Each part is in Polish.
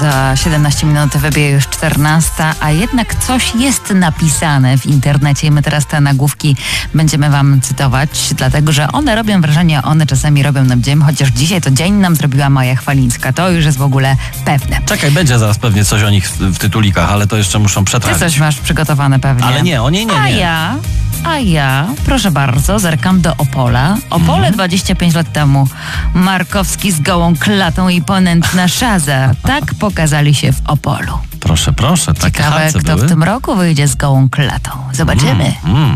Za 17 minut wybije już 14, a jednak coś jest napisane w internecie i my teraz te nagłówki będziemy wam cytować, dlatego że one robią wrażenie, one czasami robią nam dzień, chociaż dzisiaj to dzień nam zrobiła Maja Chwalińska. To już jest w ogóle pewne. Czekaj, będzie zaraz pewnie coś o nich w tytulikach, ale to jeszcze muszą przetrawić. Ty coś masz przygotowane pewnie. Ale nie, o niej nie. A ja, proszę bardzo, zerkam do Opola. Opole 25 lat temu. Markowski z gołą klatą i ponętna szaza. Tak pokazali się w Opolu. Proszę, takie Ciekawe, halce kto były. w tym roku wyjdzie z gołą klatą. Zobaczymy.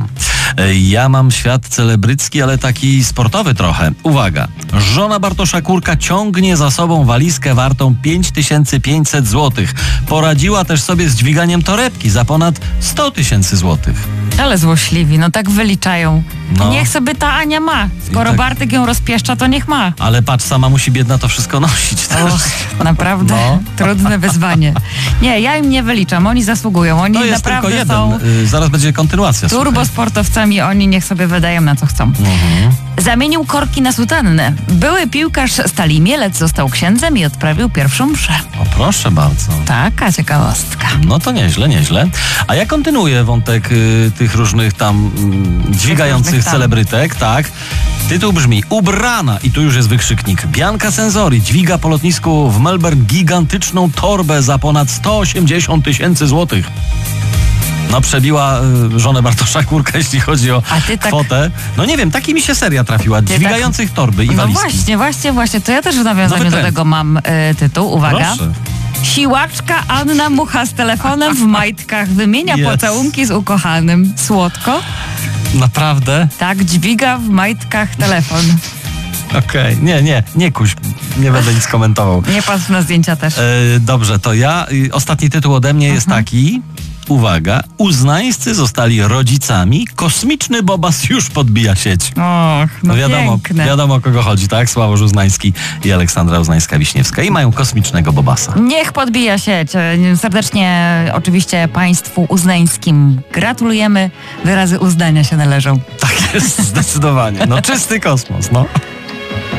Ja mam świat celebrycki, ale taki sportowy trochę. Uwaga, żona Bartosza Kurka ciągnie za sobą walizkę wartą 5500 zł. Poradziła też sobie z dźwiganiem torebki za ponad 100 000 złotych. Ale złośliwi, no tak wyliczają. No. Niech sobie ta Ania ma. Skoro tak. Bartek ją rozpieszcza, to niech ma. Ale patrz, sama musi biedna to wszystko nosić też. Och, naprawdę trudne wyzwanie. Nie, ja im nie wyliczam, oni zasługują. Oni To jest naprawdę tylko jeden. są Zaraz będzie kontynuacja. turbosportowcami, oni niech sobie wydają na co chcą. Zamienił korki na sutannę. Były piłkarz Stali Mielec został księdzem i odprawił pierwszą mszę. O, proszę bardzo. Taka ciekawostka. No to nieźle. A ja kontynuuję wątek tych różnych tam dźwigających celebrytek, tak. Tytuł brzmi: ubrana, i tu już jest wykrzyknik, Bianca Censori dźwiga po lotnisku w Melbourne gigantyczną torbę za ponad 180 000 złotych. No przebiła żonę Bartosza Kurka, jeśli chodzi o kwotę. No nie wiem, taki mi się seria trafiła. Dźwigających torby i walizki. No właśnie. To ja też w nawiązaniu do tego mam tytuł. Uwaga. Proszę. Siłaczka Anna Mucha z telefonem w majtkach wymienia pocałunki z ukochanym. Słodko? Naprawdę? Tak, dźwiga w majtkach telefon. Okej, nie kuś, nie będę nic komentował. Nie patrz na zdjęcia też. Dobrze, to ja, ostatni tytuł ode mnie jest taki, uwaga, uznańscy zostali rodzicami, kosmiczny bobas już podbija sieć. Och, no piękne. Wiadomo o kogo chodzi, tak? Sławosz Uznański i Aleksandra Uznańska-Wiśniewska i mają kosmicznego bobasa. Niech podbija sieć. Serdecznie oczywiście państwu uznańskim gratulujemy. Wyrazy uznania się należą. Tak jest, zdecydowanie. No czysty kosmos, no.